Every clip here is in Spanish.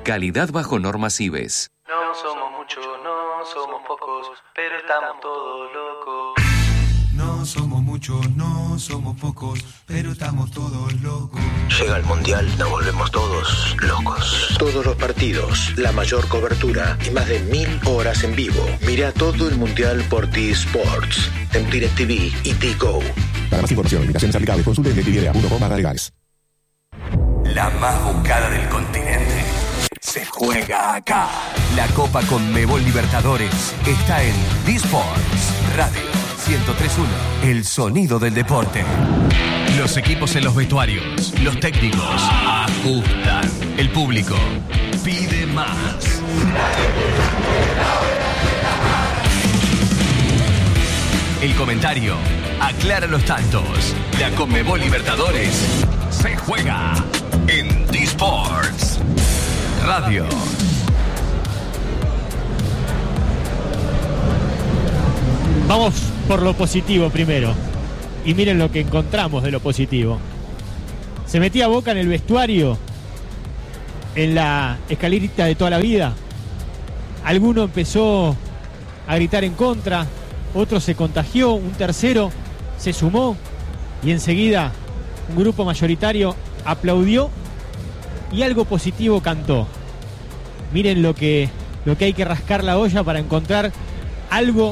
Calidad bajo normas IBES. No somos muchos, no somos pocos, pero estamos todos locos. No somos muchos, no somos pocos, pero estamos todos locos. Llega el Mundial, nos volvemos todos locos. Todos los partidos, la mayor cobertura y más de 1000 horas en vivo. Mira todo el Mundial por T-Sports, en DirecTV y T-Go. Para más información, limitaciones aplicables, consulte en DirecTV.com/legales. La más buscada del continente se juega acá. La Copa Conmebol Libertadores está en D-Sports Radio 103.1. El sonido del deporte. Los equipos en los vestuarios, los técnicos ajustan. El público pide más. El comentario aclara los tantos. La Conmebol Libertadores se juega en D-Sports Radio. Vamos por lo positivo primero. Y miren lo que encontramos de lo positivo. Se metía Boca en el vestuario, en la escalerita de toda la vida. Alguno empezó a gritar en contra, otro se contagió, un tercero se sumó y enseguida un grupo mayoritario aplaudió y algo positivo cantó. Miren lo que hay que rascar la olla para encontrar algo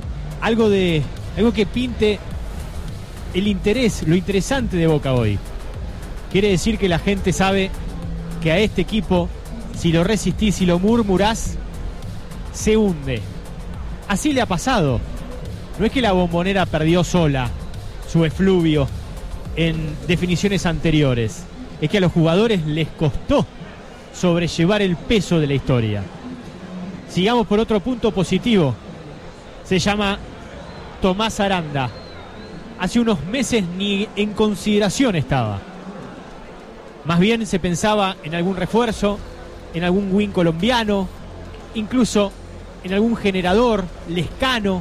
que pinte el interés, lo interesante de Boca hoy. Quiere decir que la gente sabe que a este equipo, si lo resistís, si lo murmurás, se hunde. Así le ha pasado. No es que la Bombonera perdió sola su efluvio en definiciones anteriores. Es que a los jugadores les costó sobrellevar el peso de la historia. Sigamos por otro punto positivo. Se llama Tomás Aranda. Hace unos meses ni en consideración estaba. Más bien se pensaba en algún refuerzo, en algún win colombiano, incluso en algún generador lescano.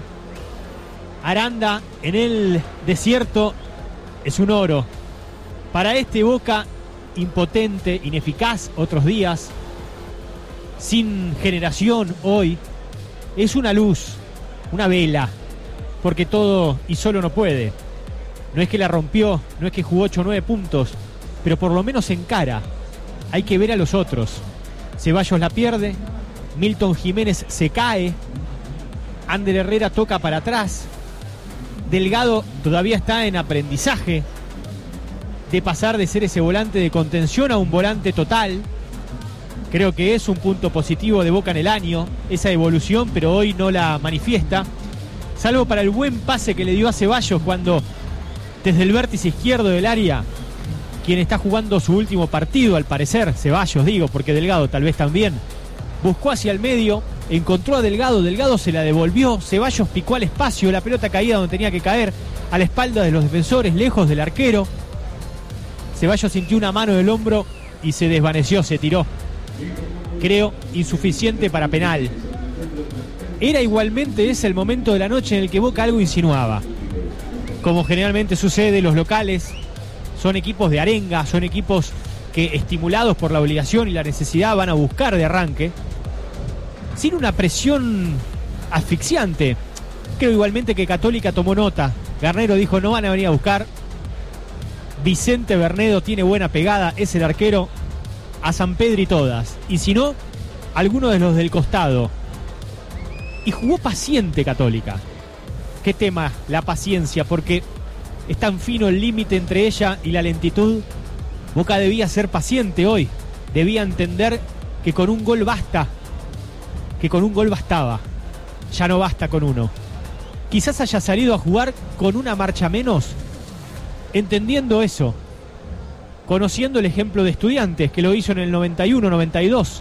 Aranda en el desierto es un oro. Para este Boca impotente, ineficaz otros días, sin generación hoy, es una luz, una vela, porque todo y solo no puede. No es que la rompió, no es que jugó 8 o 9 puntos, pero por lo menos encara. Hay que ver a los otros. Ceballos la pierde, Milton Jiménez se cae, Ander Herrera toca para atrás, Delgado todavía está en aprendizaje de pasar de ser ese volante de contención a un volante total. Creo que es un punto positivo de Boca en el año, esa evolución, pero hoy no la manifiesta, salvo para el buen pase que le dio a Ceballos cuando desde el vértice izquierdo del área, quien está jugando su último partido al parecer, Ceballos digo, porque Delgado tal vez también, buscó hacia el medio, encontró a Delgado, Delgado se la devolvió, Ceballos picó al espacio, la pelota caía donde tenía que caer, a la espalda de los defensores, lejos del arquero. Ceballos sintió una mano del hombro y se desvaneció, se tiró. Creo insuficiente para penal. Era igualmente ese el momento de la noche en el que Boca algo insinuaba. Como generalmente sucede, los locales son equipos de arenga, son equipos que estimulados por la obligación y la necesidad van a buscar de arranque, sin una presión asfixiante. Creo igualmente que Católica tomó nota. Garnero dijo: no van a venir a buscar. Vicente Bernedo tiene buena pegada, es el arquero, a San Pedro y todas. Y si no, alguno de los del costado. Y jugó paciente Católica. ¿Qué tema? La paciencia, porque es tan fino el límite entre ella y la lentitud. Boca debía ser paciente hoy. Debía entender que con un gol basta. Que con un gol bastaba. Ya no basta con uno. Quizás haya salido a jugar con una marcha menos, entendiendo eso, conociendo el ejemplo de Estudiantes, que lo hizo en el 91-92.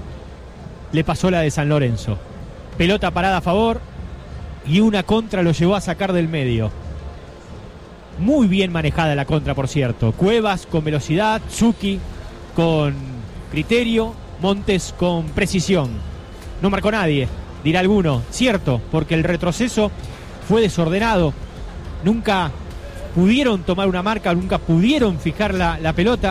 Le pasó la de San Lorenzo. Pelota parada a favor y una contra lo llevó a sacar del medio. Muy bien manejada la contra, por cierto. Cuevas con velocidad, Tzuki con criterio, Montes con precisión. No marcó nadie, dirá alguno. Cierto, porque el retroceso fue desordenado. Nunca pudieron tomar una marca, nunca pudieron fijar la pelota.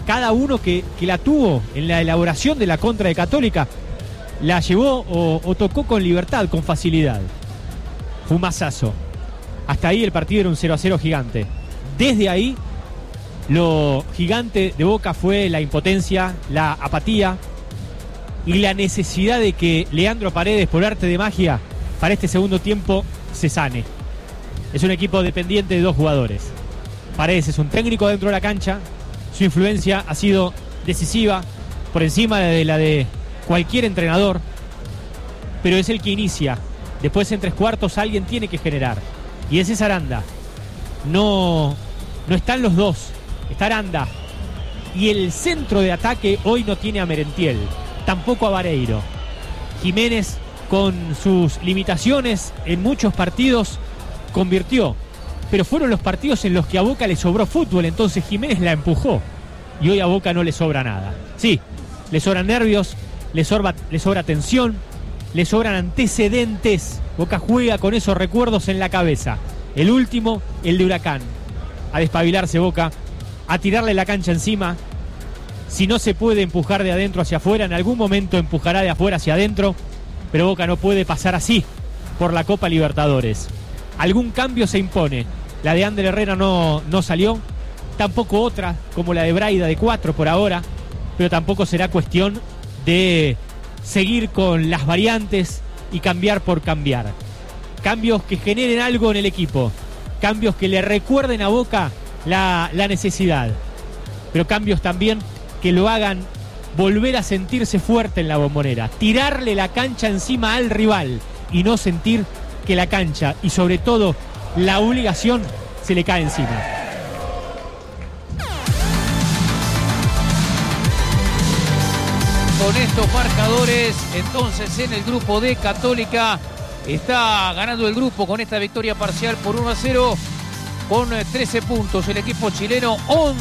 cada uno que la tuvo en la elaboración de la contra de Católica, la llevó o tocó con libertad, con facilidad. Fue un masazo. Hasta ahí el partido era un 0-0 gigante. Desde ahí, lo gigante de Boca fue la impotencia, la apatía y la necesidad de que Leandro Paredes, por arte de magia, para este segundo tiempo se sane. Es un equipo dependiente de 2 jugadores. Paredes es un técnico dentro de la cancha, su influencia ha sido decisiva, por encima de la de cualquier entrenador, pero es el que inicia. Después en 3/4 alguien tiene que generar, y ese es Aranda. No están los dos, está Aranda, y el centro de ataque hoy no tiene a Merentiel, tampoco a Vareiro. Jiménez, con sus limitaciones en muchos partidos, convirtió, pero fueron los partidos en los que a Boca le sobró fútbol, entonces Jiménez la empujó, y hoy a Boca no le sobra nada. Sí, le sobran nervios, le sobra tensión, le sobran antecedentes. Boca juega con esos recuerdos en la cabeza. El último, el de Huracán. A despabilarse Boca, a tirarle la cancha encima. Si no se puede empujar de adentro hacia afuera, en algún momento empujará de afuera hacia adentro, pero Boca no puede pasar así por la Copa Libertadores. Algún cambio se impone. La de Ander Herrera no salió, tampoco otra como la de Braida de 4 por ahora, pero tampoco será cuestión de seguir con las variantes y cambiar por cambiar. Cambios que generen algo en el equipo, cambios que le recuerden a Boca la necesidad, pero cambios también que lo hagan volver a sentirse fuerte en la Bombonera, tirarle la cancha encima al rival y no sentir que la cancha y sobre todo la obligación se le cae encima. Con estos marcadores, entonces en el grupo de Católica está ganando el grupo con esta victoria parcial por 1-0 con 13 puntos. El equipo chileno,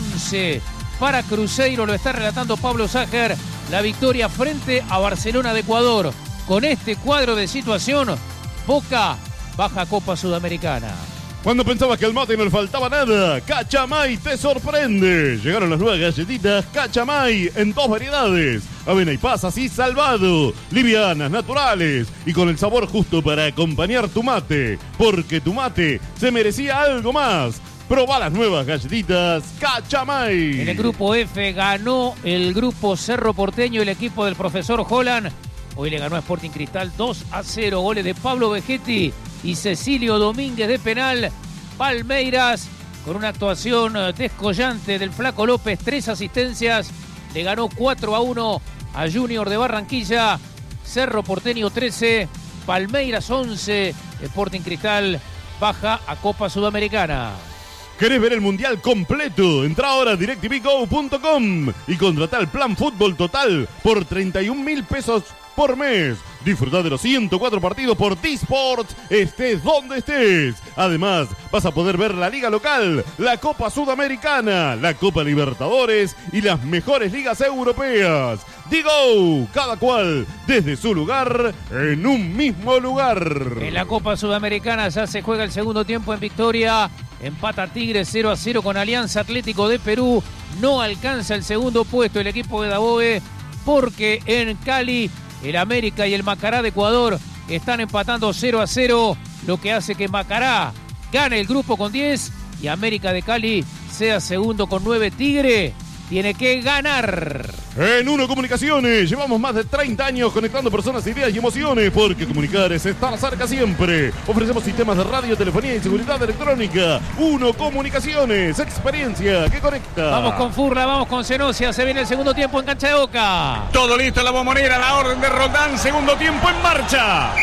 11 para Cruzeiro, lo está relatando Pablo Ságer. La victoria frente a Barcelona de Ecuador. Con este cuadro de situación, Boca baja Copa Sudamericana. Cuando pensabas que al mate no le faltaba nada, Cachamay te sorprende. Llegaron las nuevas galletitas Cachamay en 2 variedades: avena y pasas y salvado. Livianas, naturales y con el sabor justo para acompañar tu mate. Porque tu mate se merecía algo más. Probá las nuevas galletitas Cachamay. En el grupo F ganó el grupo Cerro Porteño, el equipo del profesor Holland. Hoy le ganó a Sporting Cristal 2-0. Goles de Pablo Vegetti y Cecilio Domínguez de penal. Palmeiras, con una actuación descollante del Flaco López, 3 asistencias, le ganó 4-1 a Junior de Barranquilla. Cerro Porteño 13, Palmeiras 11, Sporting Cristal baja a Copa Sudamericana. ¿Querés ver el Mundial completo? Entrá ahora a DirecTVGo.com y contratá el plan Fútbol Total por 31.000 pesos por mes. Disfrutá de los 104 partidos por T-Sports, estés donde estés. Además, vas a poder ver la Liga Local, la Copa Sudamericana, la Copa Libertadores y las mejores ligas europeas. Digo, cada cual desde su lugar, en un mismo lugar. En la Copa Sudamericana ya se juega el segundo tiempo en Victoria. Empata Tigres 0-0 con Alianza Atlético de Perú. No alcanza el segundo puesto el equipo de Daboe, porque en Cali el América y el Macará de Ecuador están empatando 0-0, lo que hace que Macará gane el grupo con 10 y América de Cali sea segundo con 9. Tigre tiene que ganar. En Uno Comunicaciones llevamos más de 30 años conectando personas, ideas y emociones, porque comunicar es estar cerca siempre. Ofrecemos sistemas de radio, telefonía y seguridad electrónica. Uno Comunicaciones, experiencia que conecta. Vamos con Furla, vamos con Cenosia, se viene el segundo tiempo en cancha de Boca. Todo listo en la Bombonera, la orden de Roldán, segundo tiempo en marcha.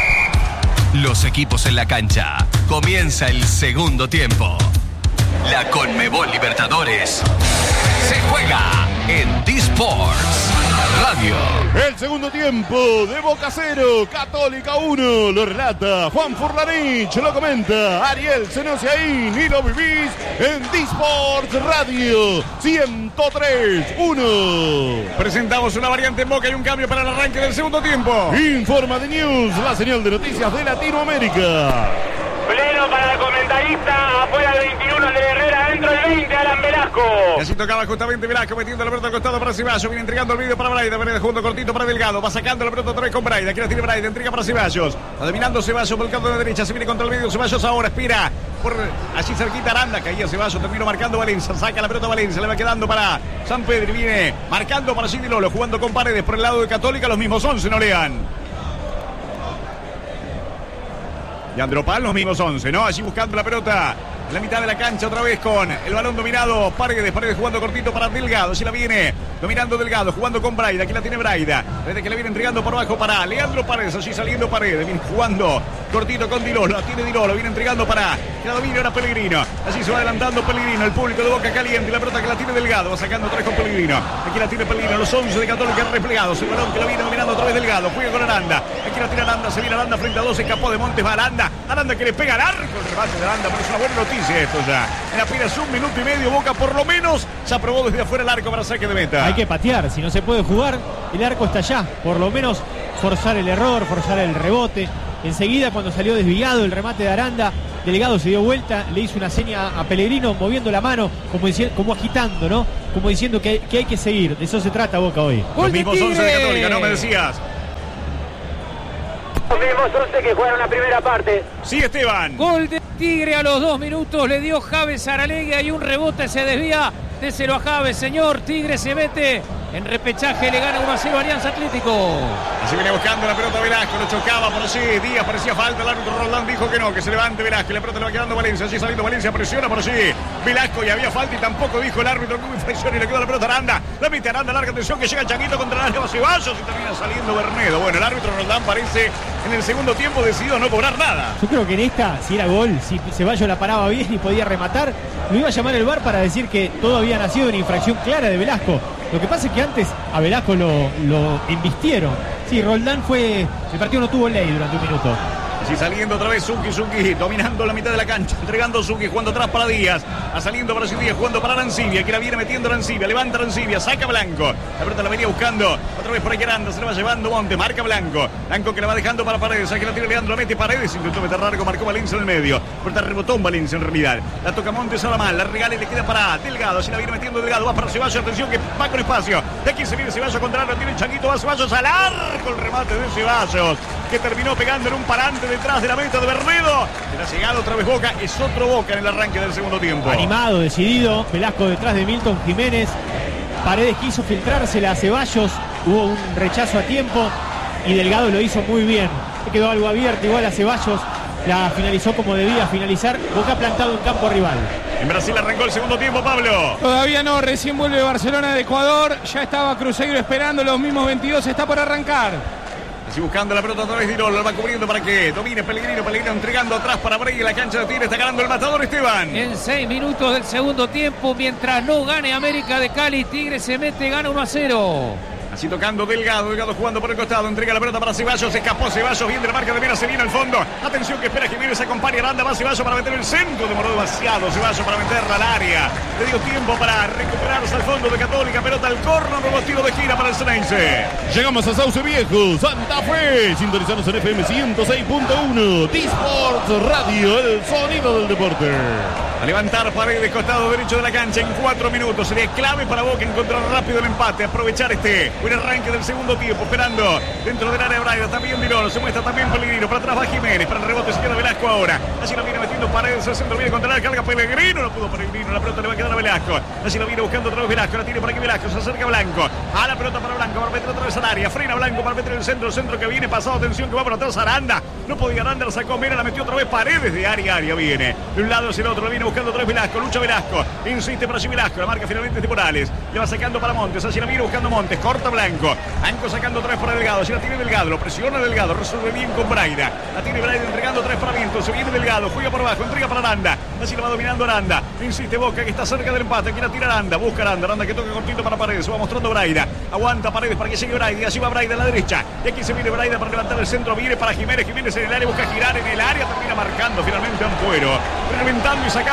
Los equipos en la cancha. Comienza el segundo tiempo. La Conmebol Libertadores se juega en D-Sports Radio. El segundo tiempo de Boca 0, Católica 1. Lo relata Juan Furlanich, lo comenta Ariel Zenosiaín y lo vivís en D-Sports Radio 103.1. Presentamos una variante en Boca y un cambio para el arranque del segundo tiempo. Informa de News, la señal de noticias de Latinoamérica. Pleno para el comentarista, afuera el 21 de Herrera, dentro el 20 Alan Velasco. Velasco. Y así tocaba justamente Velasco, metiendo la pelota al costado para Ceballos. Viene entregando el vídeo para Braida. Braida jugando cortito para Delgado. Va sacando la pelota otra vez con Braida. Aquí la tiene Braida. Entrega para Ceballos. Va dominando Ceballos por el canto de la derecha. Se viene contra el medio. Ceballos ahora espera por allí cerquita Aranda. Caía Ceballos. Terminó marcando Valencia. Saca la pelota Valencia. Le va quedando para San Pedro. Viene marcando para Gini Lolo. Jugando con Paredes por el lado de Católica. Los mismos 11 no lean. Y Andropal los mismos 11, ¿no? Allí buscando la pelota en la mitad de la cancha otra vez con el balón dominado. Paredes jugando cortito para Delgado. Si la viene dominando Delgado, jugando con Braida. Aquí la tiene Braida. Desde que le viene entregando por abajo para Leandro Paredes. Allí saliendo Paredes. Viene jugando cortito con Dilolo. La tiene Dilolo. Viene entregando para que la domine ahora Pellegrino. Allí se va adelantando Pellegrino. El público de Boca caliente. La pelota que la tiene Delgado. Va sacando otra vez con Pellegrino. Aquí la tiene Pellegrino. Los 11 de Católica replegados. El balón que la viene dominando otra vez Delgado. Juega con Aranda. Aquí la tiene Aranda. Se viene Aranda frente a 2. Escapó de Montes. Va Aranda. Aranda que le pega al arco. El remate de Aranda. Pero es una buena noticia esto ya. En apenas un minuto y medio Boca por lo menos se aprobó desde afuera el arco para saque de meta. Hay que patear. Si no se puede jugar, el arco está allá. Por lo menos forzar el error, forzar el rebote. Enseguida cuando salió desviado el remate de Aranda, Delgado se dio vuelta, le hizo una seña a Pellegrino moviendo la mano, como agitando, ¿no? Como diciendo que hay que seguir. De eso se trata Boca hoy. Los mismos 11 de Católica, ¿no me decías? Los mismos 11 que jugaron la primera parte. Sí, Esteban. Gol de Tigre a los 2 minutos. Le dio Javes Aralegui. Hay un rebote, se desvía. Déselo a Javes, señor. Tigre se mete en repechaje. Le gana 1-0 Alianza Atlético. Así viene buscando la pelota Velasco. Lo chocaba por allí. Díaz parecía falta. El árbitro Roldán dijo que no, que se levante Velasco. La pelota le va quedando Valencia. Allí saliendo Valencia. Presiona por allí Velasco. Y había falta y tampoco dijo el árbitro que hubo infracción. Y le quedó la pelota a Aranda. La mete Aranda. Larga atención que llega Changuito contra el área. Ceballos y termina saliendo Bernedo. Bueno, el árbitro Roldán parece en el segundo tiempo decidido no cobrar nada. Yo creo que en esta, si era gol, si Ceballos la paraba bien y podía rematar, lo iba a llamar el VAR para decir que todo había nacido de una infracción clara de Velasco. Lo que pasa es que antes a Velasco lo embistieron. Sí, Roldán el partido no tuvo ley durante un minuto. Así saliendo otra vez Suki, dominando la mitad de la cancha, entregando Suki, jugando atrás para Díaz, saliendo para Díaz, jugando para Arancibia, que la viene metiendo Arancibia, levanta Arancibia, saca Blanco, la pelota la venía buscando, otra vez por aquí Aranda, se la va llevando Monte, marca Blanco que la va dejando para Paredes, aquí la tira Leandro, la mete Paredes, intentó meter largo, marcó Valencia en el medio, pero rebotó en Valencia en realidad, la toca Montes a la mal, la regala y le queda para Delgado, así la viene metiendo Delgado, va para Ceballos, atención que va con espacio, de aquí se viene Ceballos contra el tiene el Changuito, va Ceballos al arco, el remate de Ceballos, que terminó pegando en un parante detrás de la meta de Bernedo. Le ha llegado otra vez Boca, es otro Boca en el arranque del segundo tiempo. Animado, decidido, Velasco detrás de Milton Jiménez. Paredes quiso filtrársela a Ceballos, hubo un rechazo a tiempo y Delgado lo hizo muy bien. Quedó algo abierto, igual a Ceballos, la finalizó como debía finalizar. Boca plantado en campo rival. En Brasil arrancó el segundo tiempo, Pablo. Todavía no, recién vuelve Barcelona de Ecuador, ya estaba Cruzeiro esperando, los mismos 22, está por arrancar. Así buscando la pelota otra vez Dirol, lo va cubriendo para que domine Pellegrino entregando atrás para Brey en la cancha de Tigre, está ganando el matador Esteban. En 6 minutos del segundo tiempo, mientras no gane América de Cali, Tigre se mete, gana 1-0. Así tocando Delgado jugando por el costado, entrega la pelota para Ceballos, escapó Ceballos, bien de la marca de Mena, se viene al fondo, atención que espera Jiménez, acompaña Aranda, va Ceballos para meter el centro, demoró demasiado Ceballos para meterla al área, le dio tiempo para recuperarse al fondo de Católica, pelota al córner, nuevo tiro de gira para el Ceneice. Llegamos a Sauce Viejo, Santa Fe, sintonizanos en FM 106.1, T-Sports Radio, el sonido del deporte. A levantar Paredes, costado derecho de la cancha en 4 minutos. Sería clave para Boca encontrar rápido el empate. Aprovechar este buen arranque del segundo tiempo. Esperando dentro del área de Braida. También Dirolo. Se muestra también Pellegrino. Para atrás va Jiménez. Para el rebote se queda Velasco ahora. Así lo viene metiendo Paredes. El centro viene contra la carga Pellegrino. No pudo Pellegrino. La pelota le va a quedar a Velasco. Así lo viene buscando otra vez Velasco. La tiene por aquí Velasco. Se acerca Blanco. A la pelota para Blanco. Para meter otra vez al área. Frena Blanco para meter el centro. El centro que viene pasado. Atención que va por atrás Aranda. No podía Aranda. La sacó Mena. La metió otra vez Paredes de área a área. Viene de un lado hacia el otro. La viene buscando otra vez Velasco. Lucha Velasco. Insiste para allí Velasco. La marca finalmente es de Morales. Le va sacando para Montes. Allí la viene buscando Montes. Corta Blanco. Blanco sacando otra vez para Delgado. Allí la tiene Delgado. Lo presiona Delgado. Resuelve bien con Braida. La tiene Braida entregando otra vez para Viento. Se viene Delgado. Juega por abajo. Entrega para Aranda. Así la va dominando Aranda. Insiste Boca que está cerca del empate. Aquí la tira Aranda. Busca Aranda. Aranda que toca cortito para Paredes. Se va mostrando Braida. Aguanta Paredes para que llegue Braida. Y allí va Braida a la derecha. Y aquí se viene Braida para levantar el centro. Viene para Jiménez. Jiménez en el área. Busca girar en el área. Termina marcando finalmente Ampuero. Reventando y sacando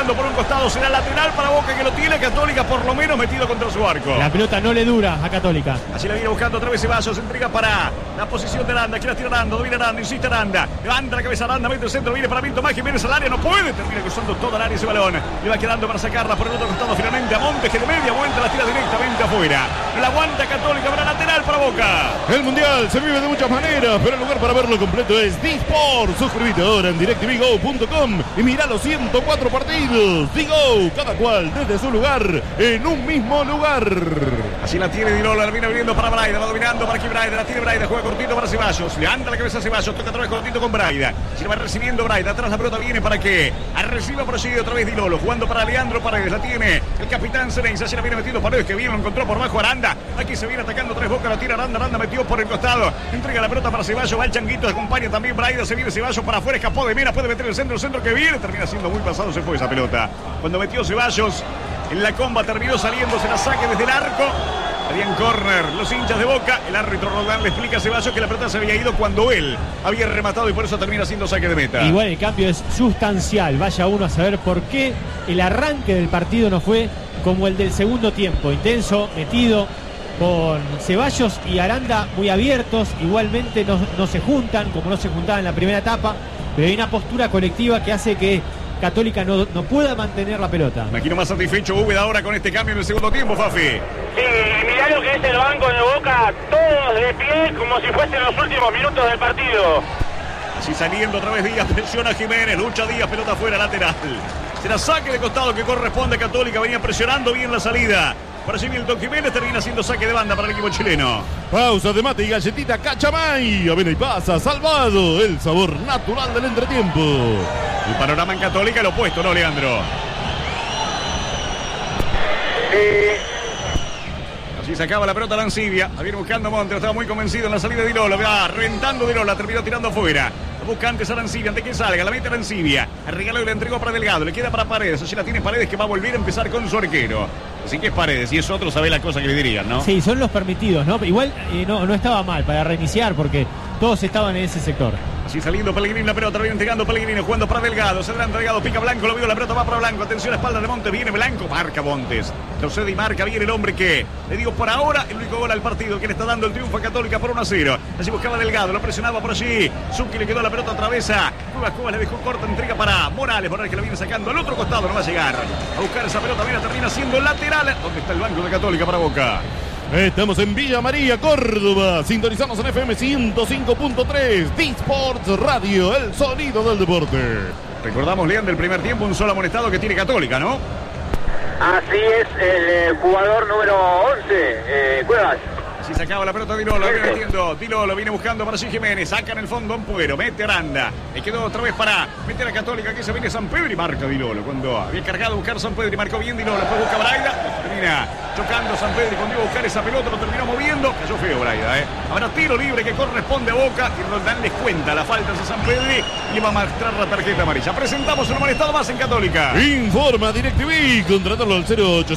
buscando por un costado, será lateral para Boca que lo tiene, Católica por lo menos metido contra su arco. La pelota no le dura a Católica. Así la viene buscando otra vez Ceballos, entrega para la posición de Aranda, quiere tirar Aranda, domina Aranda, insiste Aranda, levanta la cabeza Aranda, mete el centro, viene para Milton Más Jiménez al área, no puede, termina cruzando toda el área ese balón, le va quedando para sacarla por el otro costado finalmente a Montes, que de media vuelta la tira directamente afuera, no la aguanta Católica, para lateral para Boca. El Mundial se vive de muchas maneras, pero el lugar para verlo completo es Disport. Suscríbete ahora en DirecTVGo.com y mira los 104 partidos. Digo, cada cual desde su lugar, en un mismo lugar. Así la tiene Di Lolo, la viene abriendo para Braida, va dominando para aquí Braida, la tiene Braida, juega cortito para Ceballos, levanta la cabeza a Ceballos, toca otra vez cortito con Braida, se lo va recibiendo Braida, atrás la pelota viene para que reciba por allí otra vez Di Lolo, jugando para Leandro Paredes, la tiene el capitán Ceneiza, se la viene metiendo Paredes, que bien lo encontró por bajo Aranda, aquí se viene atacando tres Boca, la tira Aranda, Aranda metió por el costado, entrega la pelota para Ceballos, va el Changuito, acompaña también Braida, se viene Ceballos para afuera, escapó de Mena, puede meter el centro que viene, termina siendo muy pasado, se fue esa pelota, cuando metió Ceballos en la comba terminó saliendo, se la saque desde el arco. Habían córner los hinchas de Boca. El árbitro Roldán le explica a Ceballos que la pelota se había ido cuando él había rematado y por eso termina siendo saque de meta. Igual el cambio es sustancial. Vaya uno a saber por qué el arranque del partido no fue como el del segundo tiempo. Intenso, metido, con Ceballos y Aranda muy abiertos. Igualmente no se juntan como no se juntaban en la primera etapa. Pero hay una postura colectiva que hace que Católica no pueda mantener la pelota. Imagino más satisfecho Úbeda ahora con este cambio en el segundo tiempo, Fafi. Sí, mirá lo que es el banco de Boca, todos de pie como si fuesen los últimos minutos del partido. Así saliendo otra vez Díaz, presiona a Jiménez, lucha Díaz, pelota afuera, lateral. Será saque de costado que corresponde a Católica, venía presionando bien la salida. Por allí Milton Jiménez termina siendo saque de banda para el equipo chileno. Pausa de mate y galletita Cachamay. Avena y pasa, salvado. El sabor natural del entretiempo. El panorama en Católica, el opuesto, ¿no, Leandro? Así sacaba la pelota Lancibia. La viene buscando Montes, estaba muy convencido en la salida de Di Lolo. Va reventando Di Lolo, la terminó tirando afuera. Busca antes a Lancibia, antes que salga, la mete a Lancibia. El regalo y la entregó para Delgado, le queda para Paredes. Allí la tiene Paredes que va a volver a empezar con su arquero. Así que es Paredes, y es otro, sabe la cosa que le dirían, ¿no? Sí, son los permitidos, ¿no? Igual no estaba mal para reiniciar porque todos estaban en ese sector. Así saliendo Pellegrini, la pelota, viene entregando Pellegrini, jugando para Delgado, se adelanta Delgado, pica Blanco, lo vio, la pelota va para Blanco, atención a la espalda de Montes, viene Blanco, marca Montes, procede y marca bien el hombre que, le digo por ahora, el único gol al partido que le está dando el triunfo a Católica por 1-0, así buscaba Delgado, lo presionaba por allí, Zucchi le quedó la pelota, atravesa, Cuevas le dejó corta, entrega para Morales que la viene sacando al otro costado, no va a llegar, a buscar esa pelota, mira, termina siendo lateral, donde está el banco de Católica para Boca. Estamos en Villa María, Córdoba. Sintonizamos en FM 105.3. Disports Radio, el sonido del deporte. Recordamos, Leandro, el primer tiempo, un solo amonestado que tiene Católica, ¿no? Así es, el jugador número 11, Cuevas. Si sacaba la pelota Di Lolo, viene metiendo, Di Lolo viene buscando para G. Jiménez, saca en el fondo Ampuero, mete Aranda, le quedó otra vez para meter a Católica, aquí se viene San Pedro y marca Di Lolo, cuando había cargado a buscar San Pedro y marcó bien Di Lolo, después busca Braida, termina chocando San Pedro y cuando iba a buscar esa pelota lo terminó moviendo, cayó feo Braida, Ahora tiro libre que corresponde a Boca y Roldán les cuenta la falta a San Pedro y le va a mostrar la tarjeta amarilla. Presentamos un amonestado más en Católica. Informa DirecTV, contratarlo al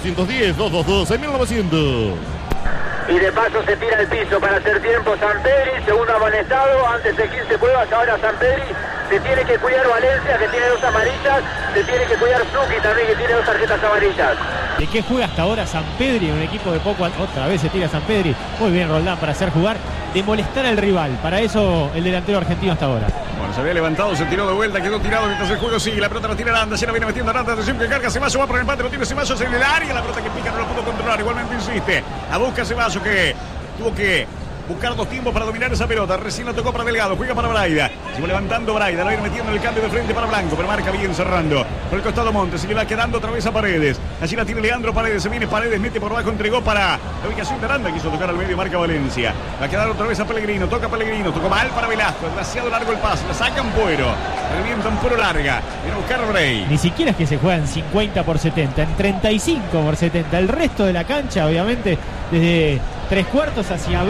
0810-222-6900. Y de paso se tira al piso para hacer tiempo San Pedri, segundo amonestado, antes de 15 Cuevas, ahora San Pedri. Se tiene que cuidar Valencia, que tiene 2 amarillas, se tiene que cuidar Zucchi también, que tiene 2 tarjetas amarillas. ¿De qué juega hasta ahora San Pedri? Un equipo de poco, otra vez se tira San Pedri. Muy bien Roldán para hacer jugar, de molestar al rival. Para eso el delantero argentino hasta ahora. Bueno, se había levantado, se tiró de vuelta, quedó tirado mientras el juego sigue. La pelota la tira Aranda, ya la viene metiendo Aranda, atención que carga Ceballos, va por el empate, lo tiene Ceballos en el área. La pelota que pica no lo pudo controlar, igualmente insiste. La busca Ceballos que tuvo que buscar 2 tiempos para dominar esa pelota. Recién la tocó para Delgado, juega para Braida. Sigue levantando Braida, la viene metiendo en el cambio de frente para Blanco, pero marca bien cerrando. Por el costado Montes, y le va quedando otra vez a Paredes. Allí la tiene Leandro Paredes, se viene Paredes, mete por abajo, entregó para la ubicación de Aranda, quiso tocar al medio, marca Valencia. Va a quedar otra vez a Pellegrino, toca Pellegrino, tocó mal para Velasco, demasiado largo el pase, la sacan Puero. Revienta Puero larga, viene a buscar Bray. Ni siquiera es que se juegan 50/70, en 35/70. El resto de la cancha, obviamente, desde 3/4 hacia Bray,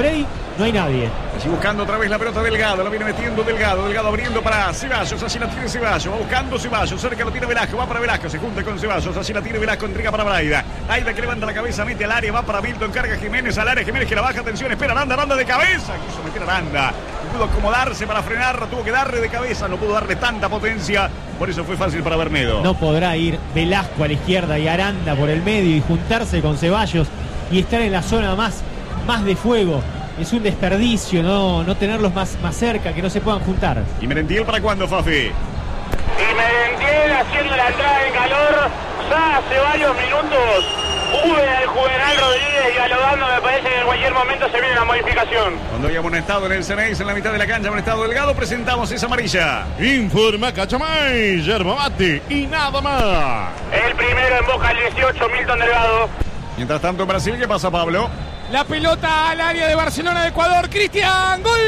no hay nadie. Allí buscando otra vez la pelota Delgado, la viene metiendo Delgado abriendo para Ceballos, así la tiene Ceballos, va buscando Ceballos, cerca lo tiene Velasco, va para Velasco, se junta con Ceballos, así la tiene Velasco, entrega para Braida, Braida que levanta la cabeza, mete al área, va para Milton, carga Jiménez al área, Jiménez que la baja, atención, espera Aranda de cabeza, quiso meter Aranda, no pudo acomodarse para frenar, tuvo que darle de cabeza, no pudo darle tanta potencia, por eso fue fácil para Bernedo. No podrá ir Velasco a la izquierda y Aranda por el medio y juntarse con Ceballos y estar en la zona más de fuego. Es un desperdicio no tenerlos más cerca, que no se puedan juntar. ¿Y Merentiel para cuándo, Fafi? Y Merentiel haciendo la entrada en calor, ya hace varios minutos. El Juvenal Rodríguez dialogando, me parece que en cualquier momento se viene la modificación. Cuando había amonestado en el Ceneis en la mitad de la cancha, amonestado Delgado, presentamos esa amarilla. Informa Cachamay, yerba mate y nada más. El primero en Boca, el 18, Milton Delgado. Mientras tanto en Brasil, ¿qué pasa, Pablo? La pelota al área de Barcelona de Ecuador. Cristian, gol.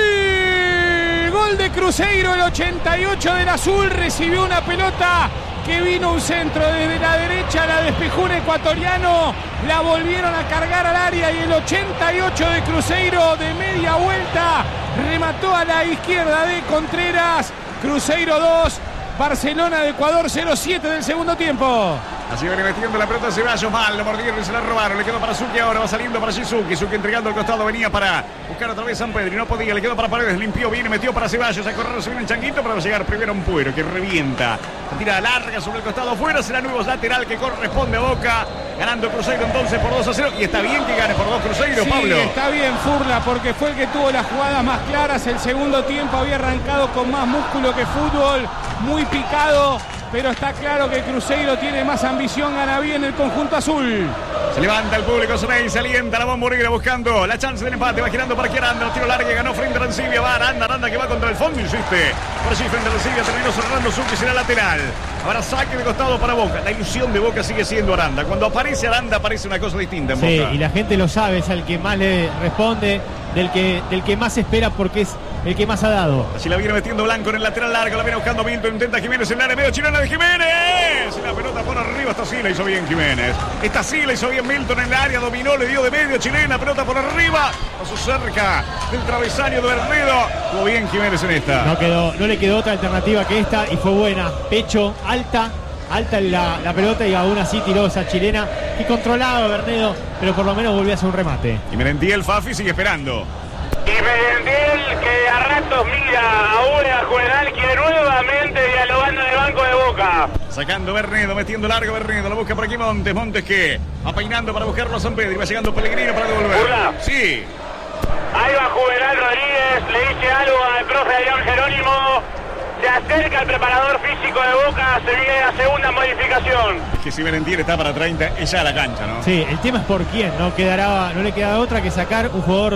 Gol de Cruzeiro, el 88 del azul. Recibió una pelota que vino un centro desde la derecha, la despejó un ecuatoriano. La volvieron a cargar al área y el 88 de Cruzeiro de media vuelta remató a la izquierda de Contreras. Cruzeiro 2, Barcelona de Ecuador 0-7 del segundo tiempo. Así viene metiendo la pelota de Ceballos, mal, lo mordieron y se la robaron, le quedó para Suki, ahora va saliendo para Shizuki, Suki entregando al costado, venía para buscar otra vez San Pedro y no podía, le quedó para Paredes, limpió, viene, metió para Ceballos, a correr, se viene en Changuito para llegar primero a un Puero que revienta, la tira larga sobre el costado afuera, será nuevo lateral que corresponde a Boca, ganando Cruzeiro entonces por 2-0, y está bien que gane por 2 Cruzeiro, sí, Pablo. Está bien Furla, porque fue el que tuvo las jugadas más claras, el segundo tiempo había arrancado con más músculo que fútbol, muy picado, pero está claro que Cruzeiro tiene más ambición, gana bien el conjunto azul. Se levanta el público, se alienta la Bombonera buscando la chance del empate, va girando para que Aranda, tiro largo, ganó frente a Arancibia, va Aranda que va contra el fondo, insiste, por allí frente a Arancibia, terminó cerrando Suki, será lateral. Ahora saque de costado para Boca, la ilusión de Boca sigue siendo Aranda, cuando aparece Aranda aparece una cosa distinta en Boca. Sí, y la gente lo sabe, es el que más le responde, del que más espera porque es el que más ha dado. Así la viene metiendo Blanco en el lateral largo, la viene buscando Milton, intenta Jiménez en el área medio chilena de Jiménez. La pelota por arriba, esta sí la hizo bien Jiménez. Esta sí la hizo bien Milton en el área, dominó, le dio de medio chilena, pelota por arriba, pasó cerca del travesaño de Bernedo. Jugó bien Jiménez en esta. No le quedó otra alternativa que esta y fue buena. Pecho, alta la pelota y aún así tiró esa chilena y controlaba Bernedo, pero por lo menos volvió a hacer un remate. Y Merentiel, Fafi sigue esperando. Y Merentiel que a ratos mira ahora a Juvenal que nuevamente dialogando en el banco de Boca. Sacando Bernedo, metiendo largo Bernedo, lo busca por aquí Montes que va peinando para buscarlo a San Pedro y va llegando Pellegrino para devolver. ¿Urla? Sí. Ahí va Juvenal Rodríguez, le dice algo al profe Adrián Jerónimo. Se acerca el preparador físico de Boca, se viene la segunda modificación. Es que si Merentiel está para 30, es ya la cancha, ¿no? Sí, el tema es por quién, no le queda otra que sacar un jugador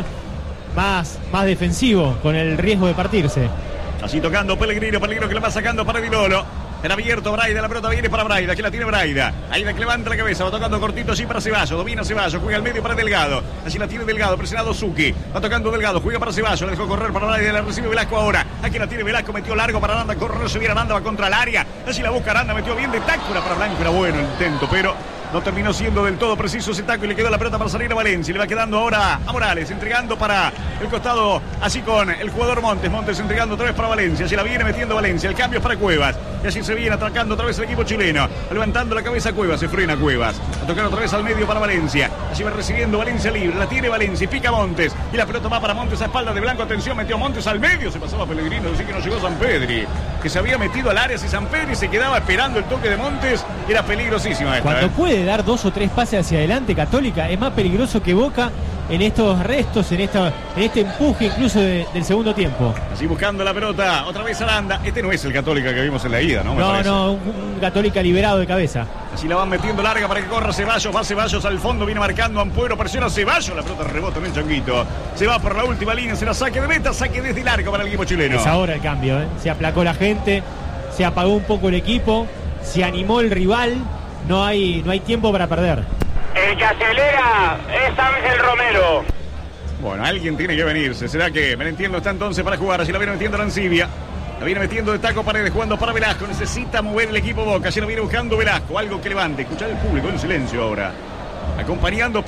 más defensivo, con el riesgo de partirse. Así tocando Pellegrino que la va sacando para Dinolo. Era abierto Braida, la pelota viene para Braida, que la tiene Braida. Aida que levanta la cabeza, va tocando cortito allí para Ceballos, domina Ceballos, juega al medio para Delgado. Allí la tiene Delgado, presionado Suki. Va tocando Delgado, juega para Ceballos, la dejó correr para Braida, la recibe Velasco ahora. Aquí la tiene Velasco, metió largo para Aranda, corre, se viene Aranda, va contra el área. Allí la busca Aranda, metió bien de tácula para Blanco, era bueno el intento, pero no terminó siendo del todo preciso ese taco y le quedó la pelota para salir a Valencia. Le va quedando ahora a Morales, entregando para el costado, así con el jugador Montes entregando otra vez para Valencia. Allí la viene metiendo Valencia, el cambio es para Cuevas. Y así se viene atacando otra vez el equipo chileno. Levantando la cabeza Cuevas, se frena Cuevas. A tocar otra vez al medio para Valencia. Allí va recibiendo Valencia libre, la tiene Valencia y pica Montes. Y la pelota va para Montes a espalda de Blanco. Atención, metió Montes al medio. Se pasaba Pellegrino, decía que no llegó San Pedri. Que se había metido al área si San Pedri se quedaba esperando el toque de Montes. Era peligrosísima esta. Cuando puede dar 2 o 3 pases hacia adelante, Católica es más peligroso que Boca en estos restos, en este empuje incluso del segundo tiempo. Así buscando la pelota, otra vez Aranda. Este no es el Católica que vimos en la ida, ¿no? No, un Católica liberado de cabeza. Así la van metiendo larga para que corra Ceballos, va Ceballos al fondo, viene marcando Ampuero, presiona Ceballos, la pelota rebota en el Changuito. Se va por la última línea, será saque de meta, saque desde largo para el equipo chileno. Es ahora el cambio, ¿eh? Se aplacó la gente, se apagó un poco el equipo, se animó el rival, no hay tiempo para perder. El que acelera es Ángel Romero. Bueno, alguien tiene que venirse. ¿Será que Merentiel no está entonces para jugar? Así la viene metiendo Arancibia. La viene metiendo de taco Paredes, jugando para Velasco. Necesita mover el equipo Boca. Así la viene buscando Velasco. Algo que levante. Escuchar el público en silencio ahora. Acompañando, pero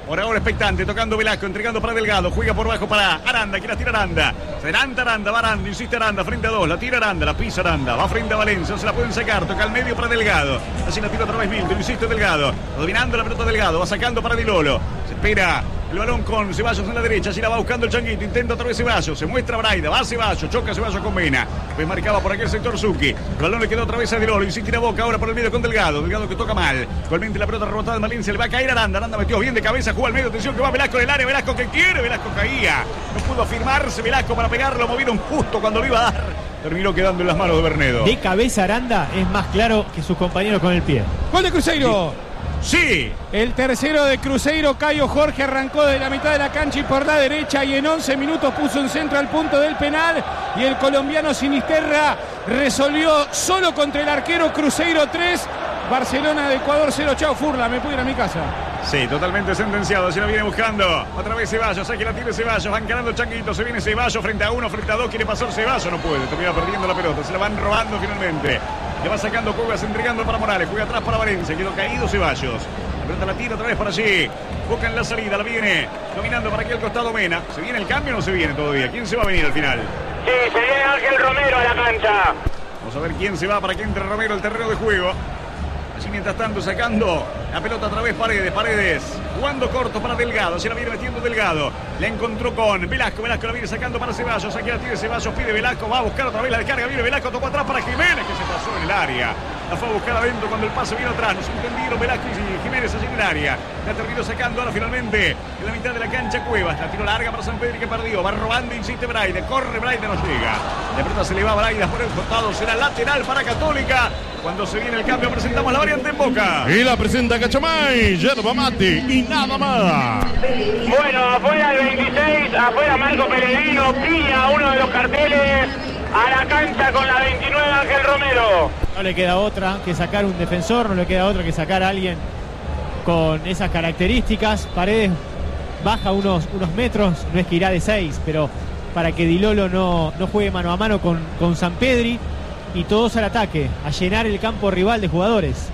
Por ahora expectante, tocando Velasco, entregando para Delgado, juega por bajo para Aranda, que la tira Aranda. Se adelanta Aranda, va Aranda, insiste Aranda, frente a dos, la tira Aranda, la pisa Aranda, va frente a Valencia, se la pueden sacar, toca al medio para Delgado. Así la tira otra vez Milton, insiste Delgado, dominando la pelota Delgado, va sacando para Di Lolo. Se espera el balón con Ceballos en la derecha, así la va buscando el Changuito, intenta otra vez Ceballos, se muestra Braida, va Ceballos, choca Ceballos con Mena. Después marcaba por aquel sector Zucchi, el balón le quedó otra vez a Di Lolo, insiste la Boca, ahora por el medio con Delgado, Delgado que toca mal. Igualmente la pelota rebotada en Valencia, le va a caer Aranda, Aranda metió bien de cabeza, juega al medio, atención que va Velasco en el área, Velasco que quiere, Velasco caía, no pudo afirmarse Velasco para pegarlo, movieron justo cuando lo iba a dar, terminó quedando en las manos de Bernedo. De cabeza Aranda es más claro que sus compañeros con el pie. Gol de Cruzeiro. Sí. El tercero de Cruzeiro, Caio Jorge, arrancó de la mitad de la cancha y por la derecha y en 11 minutos puso un centro al punto del penal y el colombiano Sinisterra resolvió solo contra el arquero. Cruzeiro 3, Barcelona de Ecuador 0. Chao Furla, me puedo ir a mi casa. Sí, totalmente sentenciado, se lo viene buscando. Otra vez Ceballos, aquí la tiene Ceballos, van ganando Changuito, se viene Ceballos frente a uno, frente a dos, quiere pasar Ceballos, no puede, termina perdiendo la pelota, se la van robando finalmente. Le va sacando Cuevas, entregando para Morales, juega atrás para Valencia, quedó caído Ceballos. La pelota la tira otra vez para allí, busca en la salida, la viene dominando para aquí al costado Mena. ¿Se viene el cambio o no se viene todavía? ¿Quién se va a venir al final? Sí, se viene Ángel Romero a la cancha. Vamos a ver quién se va para que entre Romero al terreno de juego. Así mientras tanto sacando la pelota otra vez Paredes, jugando corto para Delgado, se la viene metiendo Delgado, la encontró con Velasco la viene sacando para Ceballos, aquí la tiene Ceballos, pide Velasco, va a buscar otra vez la descarga, viene Velasco, tocó atrás para Jiménez que se pasó en el área, la fue a buscar adentro cuando el pase vino atrás, no se entendieron Velasco y Jiménez allí en el área, la terminó sacando ahora finalmente en la mitad de la cancha Cuevas, la tiró larga para Sampedri que perdió, va robando, insiste Braida, corre Braida, no llega, la pelota se le va a Braida por el costado, será lateral para Católica. Cuando se viene el cambio presentamos la variante en Boca. Y la presenta Cachamay, yerba mate y nada más. Bueno, afuera el 26, afuera Marco Pellegrino, Piña, uno de los carteles, a la cancha con la 29 Ángel Romero. No le queda otra que sacar un defensor, no le queda otra que sacar a alguien con esas características. Paredes baja unos metros, no es que irá de 6, pero para que Di Lolo no juegue mano a mano con Sampedri. Y todos al ataque, a llenar el campo rival de jugadores.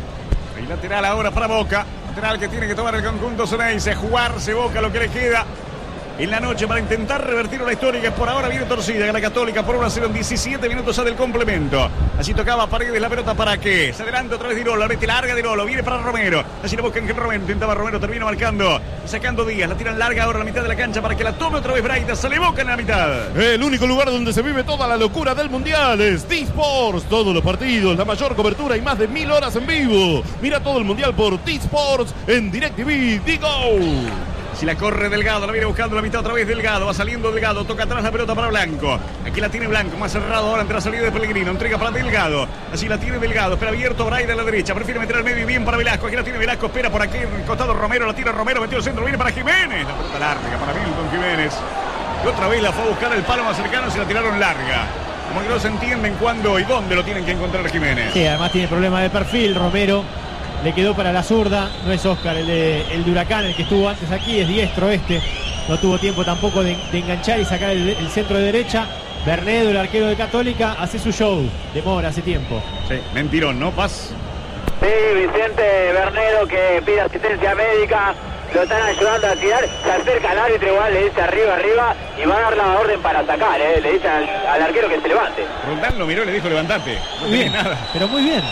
Y lateral ahora para Boca. Lateral que tiene que tomar el conjunto Ceneice. Jugarse Boca lo que le queda en la noche para intentar revertir una historia que por ahora viene torcida. Gana Católica por 1-0 en 17 minutos ya del complemento. Así tocaba Paredes la pelota para que se adelante otra vez Di Lolo. La mete larga Di Lolo. Viene para Romero. Así la busca Ángel Romero. Intentaba Romero. Termina marcando. Sacando Díaz. La tiran larga ahora a la mitad de la cancha para que la tome otra vez Braida. Sale Boca en la mitad. El único lugar donde se vive toda la locura del mundial es T-Sports. Todos los partidos, la mayor cobertura y más de 1000 horas en vivo. Mira todo el mundial por T-Sports en DirecTV Digo. Si la corre Delgado, la viene buscando la mitad otra vez Delgado, va saliendo Delgado, toca atrás la pelota para Blanco. Aquí la tiene Blanco, más cerrado ahora entre la salida de Pellegrino, entrega para Delgado. Así la tiene Delgado, espera abierto Braida a la derecha, prefiere meter al medio y bien para Velasco. Aquí la tiene Velasco, espera por aquí en el costado Romero, la tira Romero, metió el centro, viene para Jiménez. La pelota larga para Milton Jiménez. Y otra vez la fue a buscar el palo más cercano, se la tiraron larga. Como que no se entienden cuándo y dónde lo tienen que encontrar Jiménez. Sí, además tiene problema de perfil, Romero. Le quedó para la zurda, no es Oscar el de Huracán, el que estuvo antes aquí, es diestro este. No tuvo tiempo tampoco de enganchar y sacar el centro de derecha. Bernedo, el arquero de Católica, hace su show. Demora, hace tiempo. Sí, mentirón, ¿no? Paz. Sí, Vicente Bernedo que pide asistencia médica. Lo están ayudando a tirar. Se acerca al árbitro igual, le dice arriba y va a dar la orden para sacar. Le dice al arquero que se levante. Roldán lo miró y le dijo levantate. No muy bien, nada. Pero muy bien.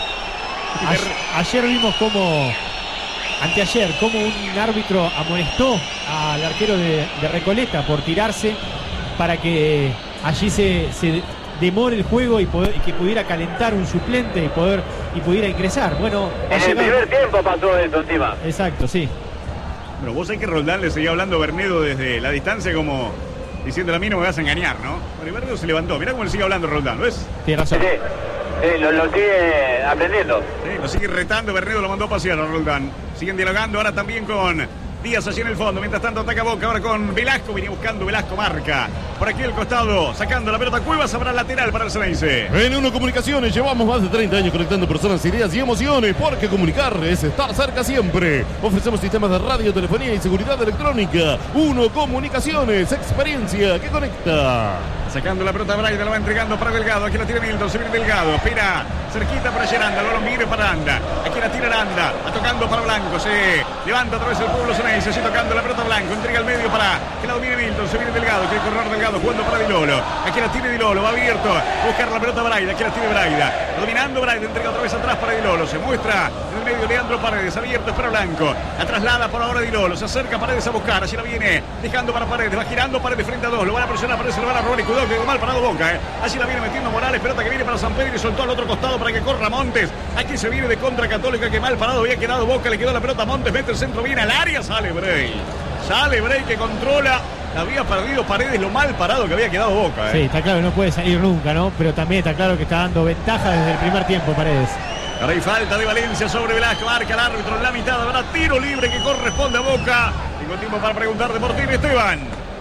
Ayer vimos anteayer, cómo un árbitro amonestó al arquero de Recoleta por tirarse para que allí se demore el juego y que pudiera calentar un suplente y pudiera ingresar. Bueno, en el primer tiempo pasó eso encima. Exacto, sí. Bueno, vos sabés que Roldán le seguía hablando a Bernedo desde la distancia como diciéndole a mí no me vas a engañar, ¿no? Bueno, y Bernedo se levantó. Mirá cómo le sigue hablando Roldán, ¿lo ves? Tiene razón. Lo sigue aprendiendo. Sí, lo sigue retando, Bernedo lo mandó a pasear a Roldán. Siguen dialogando ahora también con Díaz allí en el fondo. Mientras tanto ataca Boca ahora con Velasco. Venía buscando Velasco, marca. Por aquí al costado, sacando la pelota Cuevas, habrá lateral para el Ceneice. En Uno Comunicaciones llevamos más de 30 años conectando personas, ideas y emociones, porque comunicar es estar cerca siempre. Ofrecemos sistemas de radio, telefonía y seguridad electrónica. Uno Comunicaciones, experiencia que conecta. Sacando la pelota Braida, la va entregando para Delgado. Aquí la tira Milton, se viene Delgado. Espera, cerquita para Aranda. Luego mire para Aranda. Aquí la tira Aranda. Va tocando para Blanco. Se levanta otra vez el pueblo Ceneice. Así tocando la pelota Blanco. Entrega al medio para que la domine Milton. Se viene Delgado. Quiere correr Delgado jugando para Di Lolo. Aquí la tiene Di Lolo. Va abierto. Buscar la pelota Braida. Aquí la tiene Braida. Dominando Braida. Entrega otra vez atrás para Di Lolo. Se muestra en el medio Leandro Paredes. Abierto es para Blanco. La traslada por ahora Di Lolo. Se acerca Paredes a buscar. Allí la viene dejando para Paredes. Va girando Paredes frente a dos. Lo van a presionar. Paredes se lo van a robar. Y cuidado que mal parado Boca. Allí la viene metiendo Morales. Pelota que viene para San Pedro y soltó al otro costado para que corra Montes. Aquí se viene de contra Católica. Que mal parado había quedado Boca. Le quedó la pelota a Montes. Mete el centro bien al área. Sale Brey. Sale Brey que controla. Había perdido Paredes lo mal parado que había quedado Boca. Sí, está claro que no puede salir nunca, ¿no? Pero también está claro que está dando ventaja desde el primer tiempo Paredes. Ahora hay falta de Valencia sobre Velasco. Marca el árbitro en la mitad. Habrá tiro libre que corresponde a Boca. Tengo tiempo para preguntar de Martín Esteban.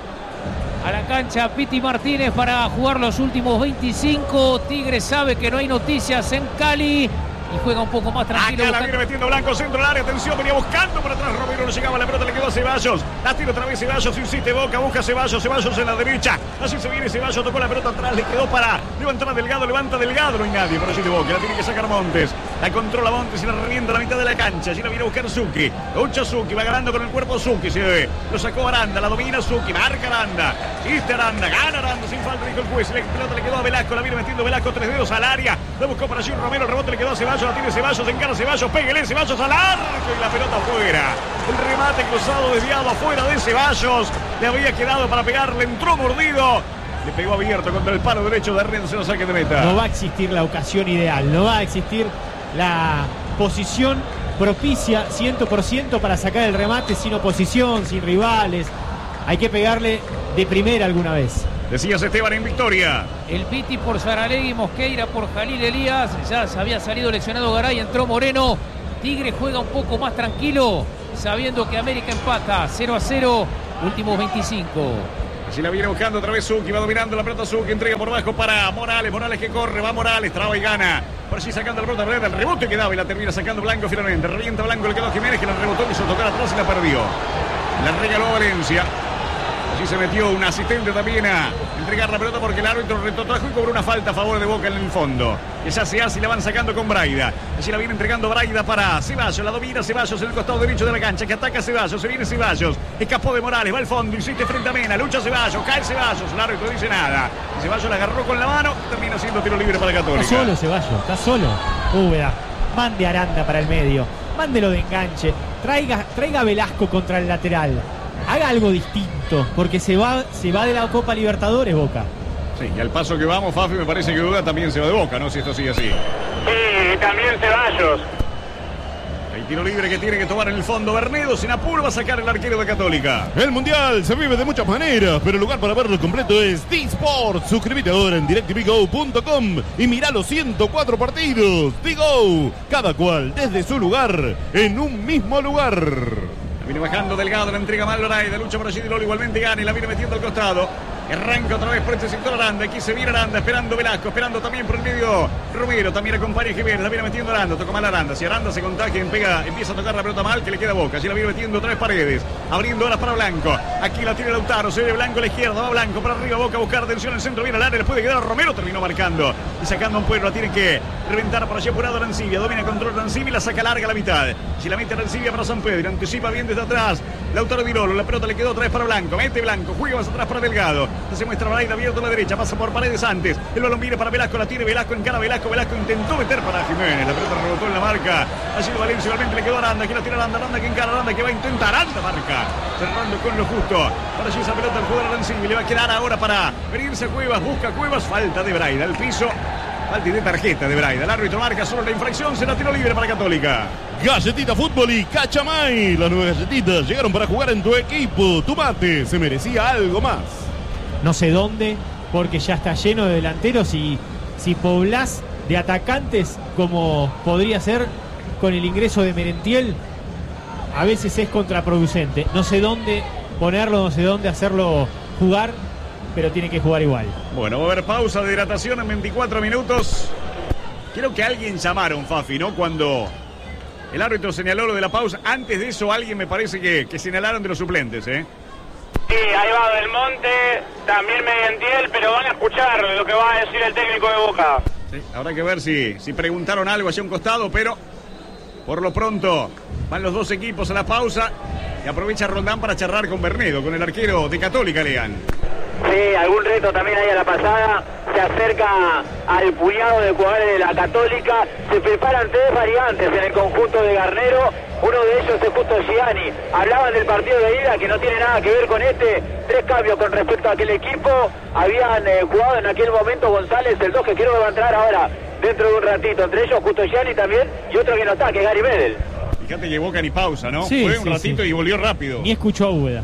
A la cancha Piti Martínez para jugar los últimos 25. Tigre sabe que no hay noticias en Cali y juega un poco más tranquilo. Acá la viene metiendo Blanco, centro del área, atención, venía buscando por atrás Romero, no llegaba la pelota, le quedó a Ceballos, la tira otra vez Ceballos, insiste Boca, busca Ceballos en la derecha, así se viene Ceballos, tocó la pelota atrás, le quedó para levantar a Delgado, levanta Delgado, no hay nadie por allí de Boca, la tiene que sacar Montes, la controla Montes y la revienta a la mitad de la cancha, allí la viene a buscar Zucchi, lucha Zucchi, va ganando con el cuerpo Zucchi, se ve, lo sacó Aranda, la domina Zucchi, marca Aranda, chiste Aranda, gana Aranda, sin falta dijo el juez, la pelota le quedó a Velasco, la viene metiendo Velasco, 3 dedos al área, la buscó para allí Romero, el rebote le quedó a Ceballos, la tiene Ceballos, encara Ceballos, pégale Ceballos al arco y la pelota afuera. El remate cruzado desviado afuera de Ceballos. Le había quedado para pegarle, entró mordido. Le pegó abierto contra el palo derecho de Renzo, saque de meta. No va a existir la ocasión ideal, no va a existir la posición propicia 100% para sacar el remate sin oposición, sin rivales. Hay que pegarle de primera alguna vez. Decías Esteban en victoria. El Piti por Saralegui, Mosqueira por Jalil Elías. Ya se había salido lesionado Garay, entró Moreno. Tigre juega un poco más tranquilo, sabiendo que América empata 0-0, últimos 25. Así la viene buscando otra vez Zucchi, va dominando la pelota Zucchi, entrega por abajo para Morales, Morales que corre, va Morales, traba y gana. Por allí sacando la pelota Breda, el rebote que daba y la termina sacando Blanco finalmente. Revienta Blanco, le quedó a Jiménez que la rebotó, quiso tocar atrás y la perdió. La regaló a Valencia. Allí se metió un asistente también a entregar la pelota porque el árbitro retrotrajo y cobró una falta a favor de Boca en el fondo. Que ya se hace y la van sacando con Braida. Allí la viene entregando Braida para Ceballos. La domina Ceballos en el costado derecho de la cancha. Que ataca Ceballos. Se viene Ceballos. Escapó de Morales. Va al fondo. Insiste frente a Mena. Lucha Ceballos. Cae Ceballos. El árbitro no dice nada. Y Ceballos la agarró con la mano. Termina siendo tiro libre para Católica. Está solo Ceballos. Está solo. Úbeda. Mande Aranda para el medio. Mándelo de enganche. Traiga a Velasco contra el lateral. Haga algo distinto, porque se va de la Copa Libertadores Boca. Sí, y al paso que vamos, Fafi, me parece que Duda también se va de Boca, ¿no? Si esto sigue así. Sí, también Ceballos. Hay tiro libre que tiene que tomar en el fondo Bernedo. Sin apuro va a sacar el arquero de Católica. El Mundial se vive de muchas maneras, pero el lugar para verlo completo es D-Sport. Suscríbete ahora en DirecTVGo.com y mirá los 104 partidos. D-Go, cada cual desde su lugar, en un mismo lugar. Viene bajando Delgado, la entrega mal Loraida, lucha por allí Di Lolo, igualmente gana y la viene metiendo al costado. Arranca otra vez por este sector Aranda, aquí se viene Aranda, esperando Velasco, esperando también por el medio Romero, también acompaña Jiménez, la viene metiendo Aranda, toca mal Aranda, si Aranda se contagia, empieza a tocar la pelota mal, que le queda a Boca, allí la viene metiendo otra vez Paredes, abriendo ahora para Blanco, aquí la tiene Lautaro, se ve Blanco a la izquierda, va Blanco para arriba, Boca a buscar atención, el centro viene al área, le puede quedar a Romero, terminó marcando y sacando a un pueblo, la tiene que reventar por allí apurado Arancibia, domina control Arancibia y la saca larga a la mitad, si la mete Arancibia para San Pedro, anticipa bien desde atrás, Lautaro Di Lolo, la pelota le quedó otra vez para Blanco, mete Blanco, juega más atrás para Delgado, se muestra Braida abierto a la derecha, pasa por Paredes antes, el balón viene para Velasco, la tiene Velasco, encara Velasco, Velasco intentó meter para Jiménez, la pelota rebotó en la marca, allí Valencia igualmente le quedó Aranda, aquí la tira Aranda que encara Aranda, que va a intentar, Aranda marca, cerrando con lo justo, para allí esa pelota el jugador Arancibia, le va a quedar ahora para venirse a Cuevas, busca Cuevas, falta de Braida, al piso, falta de tarjeta de Braida, el árbitro marca solo la infracción, será tiro libre para Católica. Galletita Fútbol y Cachamay, las nuevas galletitas llegaron para jugar en tu equipo, tu mate se merecía algo más. No sé dónde, porque ya está lleno de delanteros y si poblás de atacantes como podría ser con el ingreso de Merentiel, a veces es contraproducente. No sé dónde ponerlo, no sé dónde hacerlo jugar, pero tiene que jugar igual. Bueno, va a haber pausa de hidratación en 24 minutos. Quiero que alguien llamaron, Fafi, ¿no? Cuando el árbitro señaló lo de la pausa. Antes de eso, alguien me parece que señalaron de los suplentes, ¿eh? Sí, ahí va Belmonte, también mediante él, pero van a escuchar lo que va a decir el técnico de Boca. Sí, habrá que ver si preguntaron algo hacia un costado, pero por lo pronto van los dos equipos a la pausa y aprovecha Roldán para charlar con Bernedo, con el arquero de Católica, Lean. Sí, algún reto también ahí a la pasada. Se acerca al puñado de jugadores de la Católica. Se preparan 3 variantes en el conjunto de Garnero. Uno de ellos es justo Gianni. Hablaban del partido de ida que no tiene nada que ver con este. 3 cambios con respecto a aquel equipo. Habían jugado en aquel momento González, el 2 que quiero que va a entrar ahora dentro de un ratito. Entre ellos justo Gianni también y otro que no está, que es Gary Medel. Fíjate que Boca ni pausa, ¿no? Sí, Fue un sí, ratito sí. y volvió rápido. Ni escuchó a Úbeda.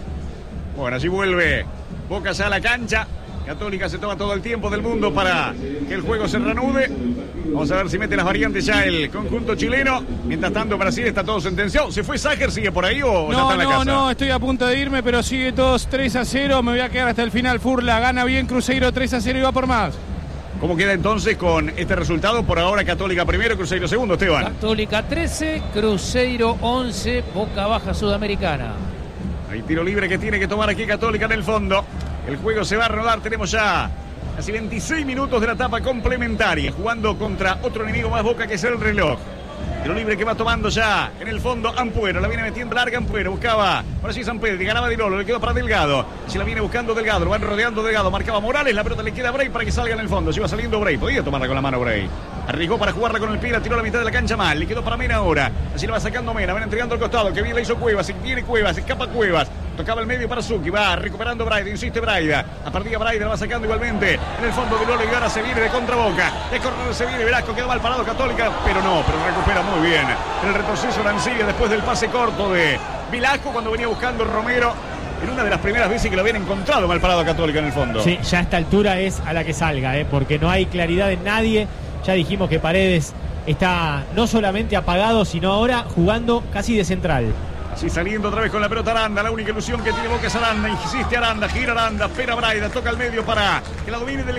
Bueno, así vuelve Boca ya a la cancha. Católica se toma todo el tiempo del mundo para que el juego se reanude. Vamos a ver si mete las variantes ya el conjunto chileno. Mientras tanto, Brasil está todo sentenciado. ¿Se fue Ságer? ¿Sigue por ahí o ya está en la casa? No, estoy a punto de irme, pero sigue todos 3-0. Me voy a quedar hasta el final. Furla gana bien Cruzeiro 3-0 y va por más. ¿Cómo queda entonces con este resultado? Por ahora Católica primero, Cruzeiro segundo, Esteban. Católica 13, Cruzeiro 11, Boca Baja Sudamericana. Hay tiro libre que tiene que tomar aquí Católica en el fondo. El juego se va a rodar, tenemos ya casi 26 minutos de la etapa complementaria, jugando contra otro enemigo más Boca que es el reloj. Tiro libre que va tomando ya en el fondo Ampuero, la viene metiendo larga Ampuero, buscaba, ahora sí San Pedro, ganaba Di Lolo, le quedó para Delgado, se la viene buscando Delgado, lo van rodeando Delgado, marcaba Morales, la pelota le queda a Bray para que salga en el fondo, se iba saliendo Bray, podía tomarla con la mano Bray. Arriesgó para jugarla con el pie, la tiró a la mitad de la cancha mal, le quedó para Mena ahora, así la va sacando Mena, van entregando al costado, que bien la hizo Cuevas, viene Cuevas, escapa Cuevas, tocaba el medio para Zucchi, va recuperando Braida, insiste Braida, a partir de Braida la va sacando igualmente, en el fondo de Lolo y ahora se viene de contra Boca, de correr se viene Velasco, queda mal parado Católica, pero recupera muy bien, en el retroceso Lancilla después del pase corto de Velasco cuando venía buscando Romero, en una de las primeras veces que lo habían encontrado mal parado a Católica en el fondo. Sí, ya a esta altura es a la que salga, porque no hay claridad en nadie. Ya dijimos que Paredes está no solamente apagado, sino ahora jugando casi de central. Así saliendo otra vez con la pelota Aranda, la única ilusión que tiene Boca es Aranda, insiste Aranda, gira Aranda, espera Braida, toca al medio para que la domine del